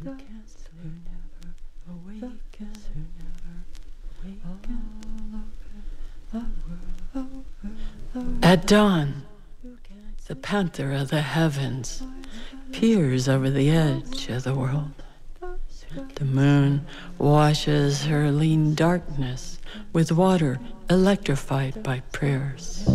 At dawn, the panther of the heavens peers over the edge of the world. The moon washes her lean darkness with water electrified by prayers.